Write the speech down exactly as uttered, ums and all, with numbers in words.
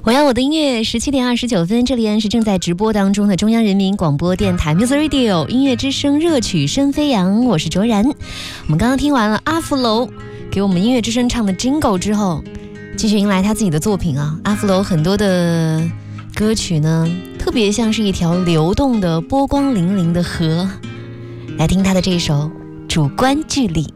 我要我的音乐，十七点二十九分，这里依然是正在直播当中的中央人民广播电台 Music Radio 音乐之声热曲声飞扬，我是卓然。我们刚刚听完了阿福楼给我们音乐之声唱的 Jingle 之后，继续迎来他自己的作品啊。阿福楼很多的歌曲呢，特别像是一条流动的波光粼粼的河。来听他的这首《主观距离》。